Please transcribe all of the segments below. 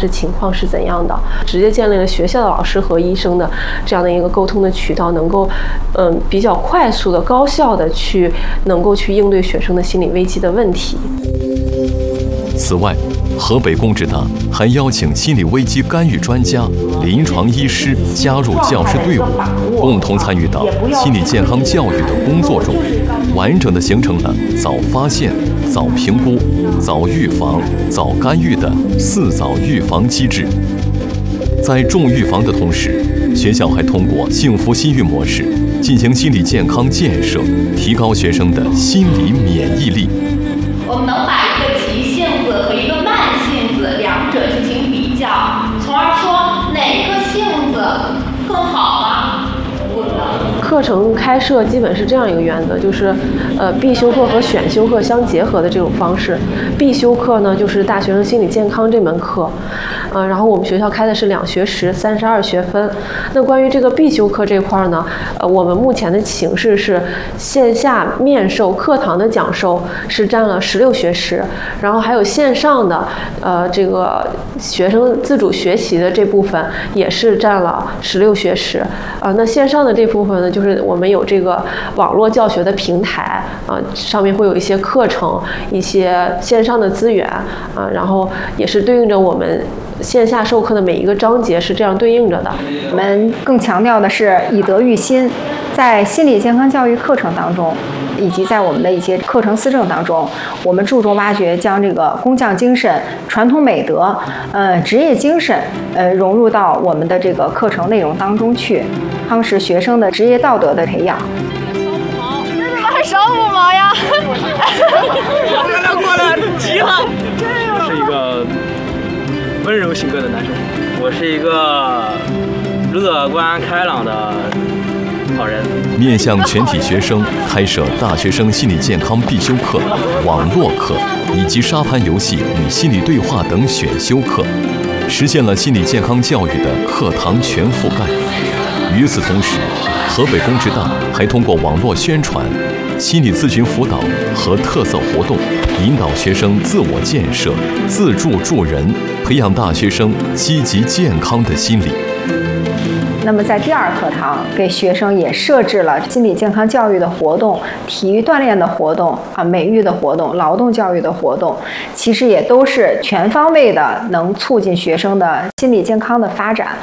致情况是怎样的，直接建立了学校的老师和医生的这样的一个沟通的渠道，能够比较快速的、高效的能够去应对学生的心理危机的问题。 此外，河北工职大还邀请心理危机干预专家、临床医师加入教师队伍，共同参与到心理健康教育的工作中，完整的形成了早发现、早评估、早预防、早干预的4早预防机制。在重预防的同时，学校还通过幸福心育模式进行心理健康建设，提高学生的心理免疫力。 我们能把一个急性子和一个慢性子两者进行比较，从而说哪个性子更好吗？不能。 课程开设基本是这样一个原则，就是必修课和选修课相结合的这种方式。必修课呢，就是大学生心理健康这门课，然后我们学校开的是2学时，32学分。那关于这个必修课这块呢，我们目前的形式是线下面授课堂的讲授是占了16学时，然后还有线上的这个学生自主学习的这部分也是占了16学时。那线上的这部分呢，就是我们有这个网络教学的平台，上面会有一些课程、一些线上的资源，然后也是对应着我们线下授课的每一个章节是这样对应着的。 我们更强调的是以德育心，在心理健康教育课程当中，以及在我们的一些课程思政当中，我们注重挖掘将这个工匠精神、传统美德、职业精神，融入到我们的这个课程内容当中去，夯实学生的职业道德的培养。 烧不毛呀！ 过来急了。我是一个温柔性格的男生，我是一个乐观开朗的好人。 面向全体学生开设大学生心理健康必修课、网络课以及沙盘游戏与心理对话等选修课，实现了心理健康教育的课堂全覆盖。与此同时，河北工职大还通过网络宣传、心理咨询辅导和特色活动，引导学生自我建设、自助助人，培养大学生积极健康的心理。 那么在第2课堂，给学生也设置了心理健康教育的活动、体育锻炼的活动、美育的活动、劳动教育的活动，其实也都是全方位的，能促进学生的心理健康的发展。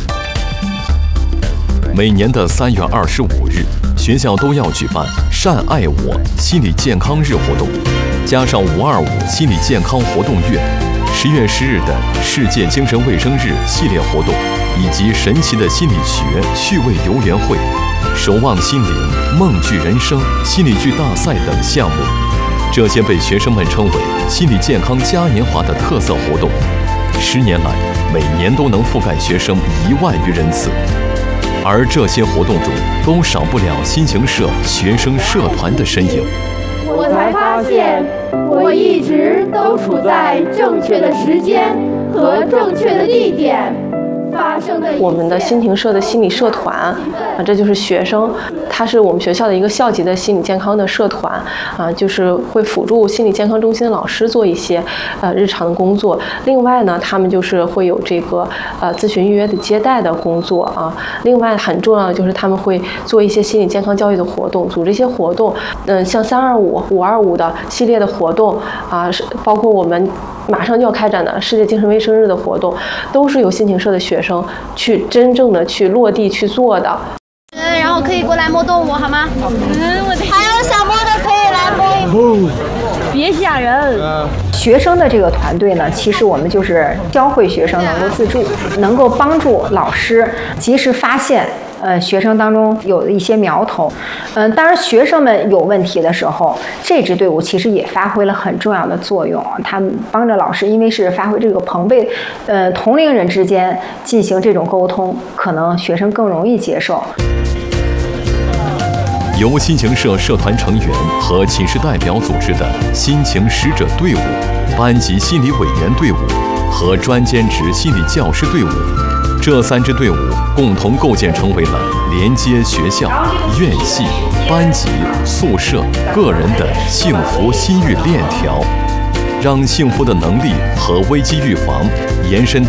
每年的3月25日，学校都要举办“善爱我”心理健康日活动，加上525心理健康活动月、10月10日的世界精神卫生日系列活动，以及神奇的心理学趣味游园会、守望心灵、梦剧人生心理剧大赛等项目，这些被学生们称为心理健康嘉年华的特色活动，10年来每年都能覆盖学生1万余人次。而这些活动中都少不了心情社学生社团的身影。 我才发现，我一直都处在正确的时间和正确的地点。 我们的心情社的心理社团，这就是学生，它是我们学校的一个校级的心理健康的社团，就是会辅助心理健康中心的老师做一些日常的工作。另外呢，他们就是会有这个咨询预约的接待的工作啊。另外很重要的就是他们会做一些心理健康教育的活动，组织一些活动，像325、525的系列的活动啊，包括我们马上就要开展的世界精神卫生日的活动，都是由心情社的学生去真正的去落地去做的。 然后可以过来摸动物好吗？还有想摸的可以来摸。 别吓人。 学生的这个团队呢，其实我们就是教会学生能够自助，能够帮助老师及时发现学生当中有一些苗头。当然学生们有问题的时候，这支队伍其实也发挥了很重要的作用。他们帮着老师，因为是发挥这个朋辈，同龄人之间进行这种沟通，可能学生更容易接受。 由心情社社团成员和寝室代表组织的心情使者队伍、班级心理委员队伍和专兼职心理教师队伍，这3支队伍共同构建成为了连接学校、院系、班级、宿舍、个人的幸福心育链条，让幸福的能力和危机预防延伸